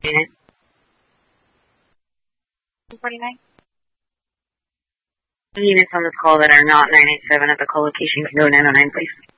49. Units on this call that are not 987 at the call location can go 909, please.